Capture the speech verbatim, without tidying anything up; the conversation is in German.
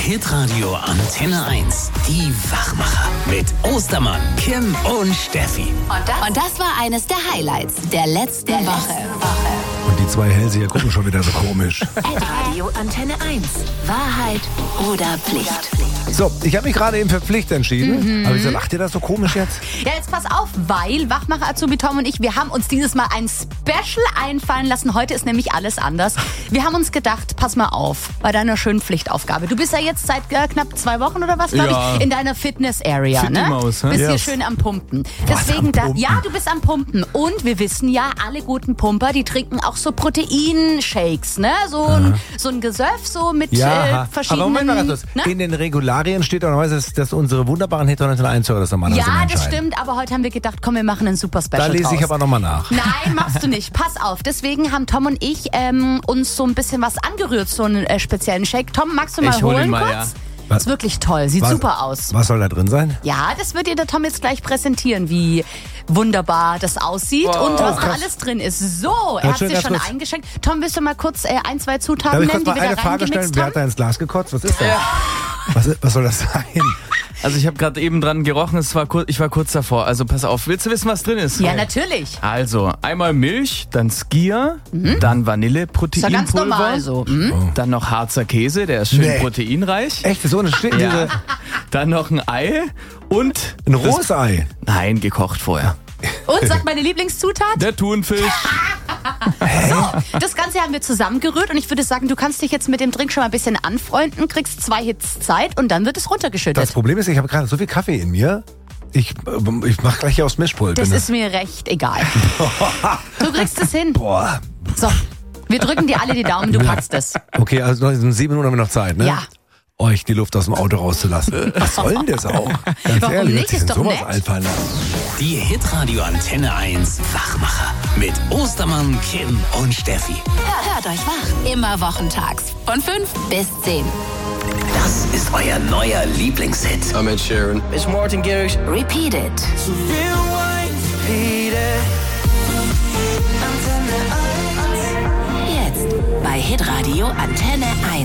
Hitradio Antenne eins. Die Wachmacher. Mit Ostermann, Kim und Steffi. Und das, und das war eines der Highlights der letzten der Woche. Woche. Und die zwei Hellseher gucken schon wieder so komisch. Hitradio Antenne eins. Wahrheit oder Pflicht? So, ich habe mich gerade eben für Pflicht entschieden. Mhm. Aber wieso lacht ihr das so komisch jetzt? Ja, jetzt pass auf, weil Wachmacher Azubi Tom und ich, wir haben uns dieses Mal ein Special einfallen lassen. Heute ist nämlich alles anders. Wir haben uns gedacht, pass mal auf, bei deiner schönen Pflichtaufgabe. Du bist ja jetzt seit äh, knapp zwei Wochen oder was, glaube Ja. ich, in deiner Fitness-Area, Fit ne? die Maus, hä? Bist hier Yes. schön am Pumpen. Was, Deswegen am da, Pumpen? ja, du bist am Pumpen. Und wir wissen ja, alle guten Pumper, die trinken auch so Proteinshakes, ne? So ein, so ein Gesöff, so mit äh, verschiedenen... aber Moment mal ganz kurz. ne? In den Regularien steht auch normalerweise, dass, dass unsere wunderbaren Hitradio eins Hörer das normalerweise Ja, das entscheiden. stimmt, aber heute haben wir gedacht, komm, wir machen ein super Special Da lese ich draus. aber nochmal nach. Nein, machst du nicht. Pass auf. Deswegen haben Tom und ich ähm, uns so ein bisschen was angerührt, so einen äh, speziellen Shake. Tom, magst du mal Ich hol ihn holen mal, kurz? ja. Was? Ist wirklich toll. Sieht Was- super aus. Was soll da drin sein? Ja, das wird dir der Tom jetzt gleich präsentieren, wie wunderbar das aussieht Wow. und was da krass. alles drin ist. So, er Ja, hat schön, sich ganz schon kurz. eingeschenkt. Tom, willst du mal kurz äh, ein, zwei Zutaten Darf ich nennen, kurz die mal wir eine da Frage stellen? reingemixt Wer hat da haben? ins Glas gekotzt? Was ist das? Was, was soll das sein? Also ich habe gerade eben dran gerochen, es war kur- ich war kurz davor. Also pass auf, willst du wissen, was drin ist? Ja, natürlich. Also einmal Milch, dann Skier, dann Ist Vanilleproteinpulver, ja ganz normal so. Mhm. dann noch Harzer Käse, der ist schön Nee. proteinreich. Echt, so eine Stück, Ja. diese, Dann noch ein Ei und ein rohes Ei. nein, gekocht vorher. Und sag meine Lieblingszutat? Der Thunfisch. So, das Ganze haben wir zusammengerührt und ich würde sagen, du kannst dich jetzt mit dem Drink schon mal ein bisschen anfreunden, kriegst zwei Hits Zeit und dann wird es runtergeschüttet. Das Problem ist, ich habe gerade so viel Kaffee in mir. Ich, äh, ich mache gleich hier aufs Mischpult. Das Bin- ist mir recht egal. Du kriegst es hin. Boah. So, wir drücken dir alle die Daumen, du packst es. Okay, also noch in sieben Minuten haben wir noch Zeit, ne? Ja. Euch die Luft aus dem Auto rauszulassen. Was soll denn das auch? Ganz Warum ehrlich, nicht? wer sich Ist denn doch sowas nett. einfallen lassen? Die Hitradio Antenne eins Wachmacher. Mit Ostermann, Kim und Steffi. Hört euch wach. Immer wochentags. Von fünf bis zehn. Das ist euer neuer Lieblingshit. I'm Ed Sheeran. It's Martin Garrix. Repeat it. Jetzt bei Hitradio Antenne eins.